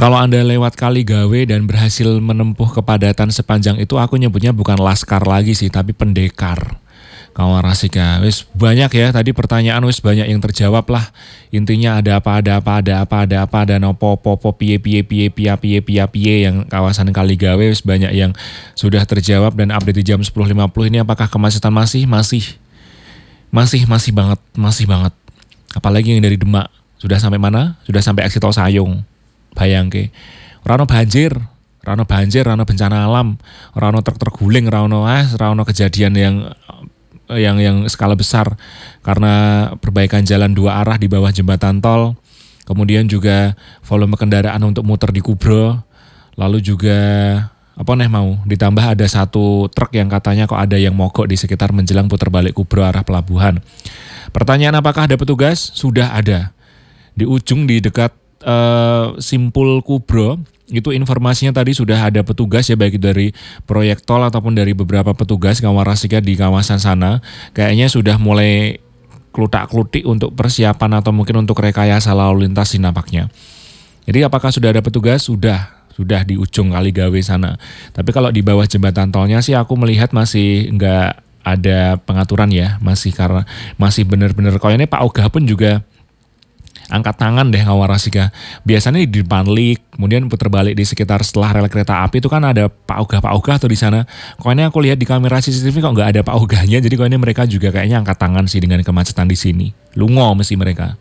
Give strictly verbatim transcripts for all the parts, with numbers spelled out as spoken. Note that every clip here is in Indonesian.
Kalau Anda lewat Kaligawe dan berhasil menempuh kepadatan sepanjang itu, aku nyebutnya bukan laskar lagi sih, tapi pendekar. Kawan Rasika, wis banyak ya tadi pertanyaan, wis banyak yang terjawab lah. Intinya ada apa, ada apa, ada apa, ada apa, ada nopo, popo, piye, piye, piye, piye, piye, piye, piye, yang kawasan Kaligawe wis banyak yang sudah terjawab dan update di jam sepuluh lima puluh ini. Apakah kemacetan masih? Masih. Masih, masih banget, masih banget. Apalagi yang dari Demak. Sudah sampai mana? Sudah sampai Exit Tol Sayung. Bayangke. Rano banjir, rano banjir, rano bencana alam, rano truk terguling, rano ah, rano kejadian yang yang yang skala besar karena perbaikan jalan dua arah di bawah jembatan tol. Kemudian juga volume kendaraan untuk muter di Kubro. Lalu juga apa nih mau ditambah ada satu truk yang katanya kok ada yang mogok di sekitar menjelang putar balik Kubro arah pelabuhan. Pertanyaan apakah ada petugas? Sudah ada. Di ujung di dekat uh, Simpul Kubro itu informasinya tadi sudah ada petugas ya, baik dari proyek tol ataupun dari beberapa petugas kawan Rasika di kawasan sana. Kayaknya sudah mulai klutak-klutik untuk persiapan atau mungkin untuk rekayasa lalu lintas di nampaknya. Jadi apakah sudah ada petugas? Sudah, sudah di ujung Kaligawe sana. Tapi kalau di bawah jembatan tolnya sih aku melihat masih nggak ada pengaturan ya, masih karena masih benar-benar kayaknya Pak Ogah pun juga angkat tangan deh kawan Rasika. Biasanya di depan lift, kemudian putar balik di sekitar setelah rel kereta api itu kan ada Pak Ogah Pak Ogah tuh di sana. Kayaknya aku lihat di kamera C C T V kok nggak ada Pak Ogahnya. Jadi kayaknya mereka juga kayaknya angkat tangan sih dengan kemacetan di sini. Lungo mesti mereka.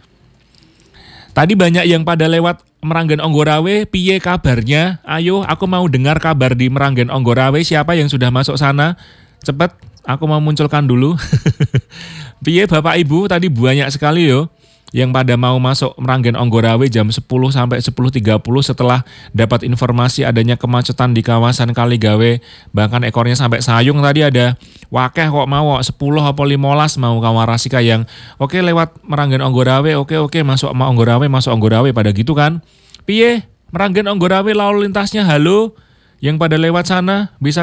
Tadi banyak yang pada lewat Meranggen Onggorawe, piye kabarnya? Ayo, aku mau dengar kabar di Meranggen Onggorawe. Siapa yang sudah masuk sana? Cepet, aku mau munculkan dulu. Piye Bapak Ibu, tadi banyak sekali yo yang pada mau masuk Meranggen Onggorawe jam sepuluh sampai sepuluh tiga puluh setelah dapat informasi adanya kemacetan di kawasan Kaligawe. Bahkan ekornya sampai Sayung tadi ada wakeh kok mau sepuluh atau lima belas mau kawan Rasika yang oke okay, lewat Meranggen Onggorawe, oke okay, oke okay, masuk mau Onggorawe, masuk Onggorawe pada gitu kan. Piye Meranggen Onggorawe lalu lintasnya, halo yang pada lewat sana bisa